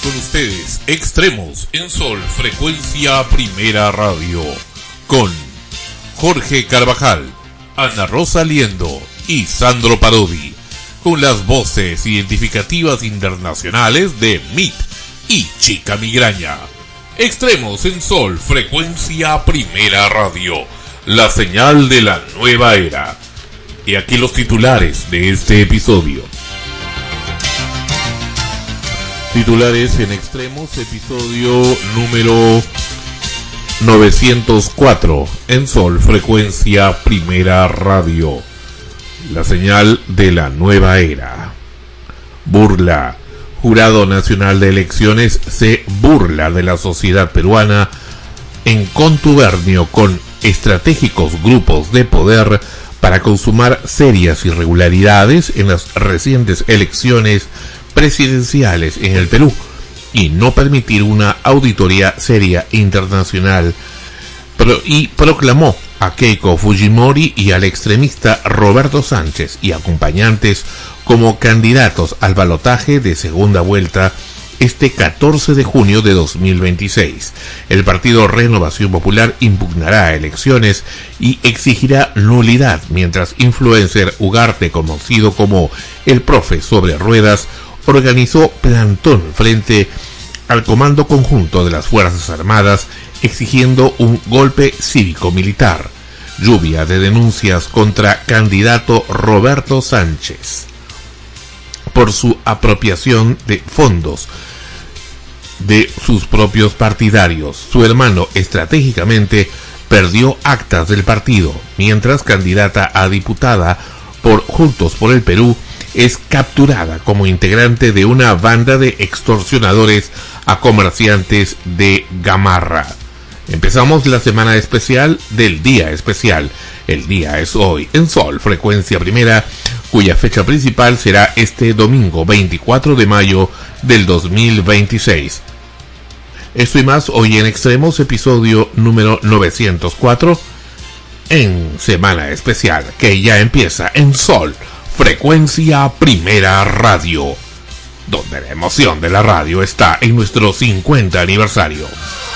con ustedes, Extremos en Sol, Frecuencia Primera Radio, con Jorge Carvajal, Ana Rosa Liendo y Sandro Parodi, con las voces identificativas internacionales de MIT y Chica Migraña. Extremos en Sol, Frecuencia Primera Radio, la señal de la nueva era. Y aquí los titulares de este episodio. Titulares en Extremos, episodio número 904 en Sol, Frecuencia Primera Radio, la señal de la nueva era. Burla. Jurado Nacional de Elecciones se burla de la sociedad peruana en contubernio con estratégicos grupos de poder para consumar serias irregularidades en las recientes elecciones presidenciales en el Perú y no permitir una auditoría seria internacional, y proclamó a Keiko Fujimori y al extremista Roberto Sánchez y acompañantes como candidatos al balotaje de segunda vuelta este 14 de junio de 2026. El partido Renovación Popular impugnará elecciones y exigirá nulidad, mientras influencer Ugarte, conocido como el Profe sobre Ruedas, organizó plantón frente al Comando Conjunto de las Fuerzas Armadas exigiendo un golpe cívico-militar. Lluvia de denuncias contra candidato Roberto Sánchez por su apropiación de fondos de sus propios partidarios. Su hermano estratégicamente perdió actas del partido, mientras candidata a diputada por Juntos por el Perú es capturada como integrante de una banda de extorsionadores a comerciantes de Gamarra. Empezamos la semana especial del día especial. El día es hoy en Sol, Frecuencia Primera, cuya fecha principal será este domingo 24 de mayo del 2026. Esto y más hoy en Extremos, episodio número 904, en semana especial que ya empieza en Sol, Frecuencia Primera Radio, donde la emoción de la radio está en nuestro 50 aniversario.